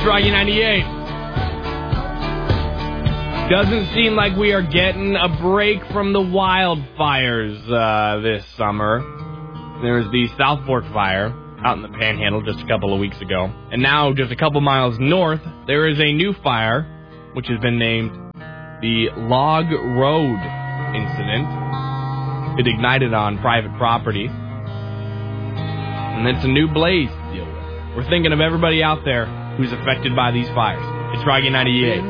It's Rocky 98. Doesn't seem like we are getting a break from the wildfires this summer. There was the South Fork fire out in the Panhandle just a couple of weeks ago. And now, just a couple miles north, there is a new fire, which has been named the Log Road Incident. It ignited on private property. And it's a new blaze to deal with. We're thinking of everybody out there who's affected by these fires. It's Rocky 98.